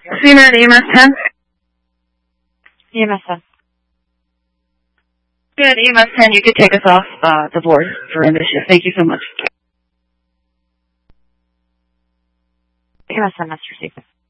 Steamer at EMS 10. EMS 10. Good, EMS 10, you could take us off the board for end of shift. Thank you so much. EMS 10, Master Safety.